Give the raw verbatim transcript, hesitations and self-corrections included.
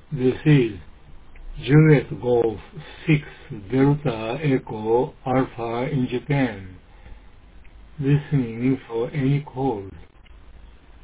This is Juliet Golf six Delta Echo Alpha in Japan. Listening for any call.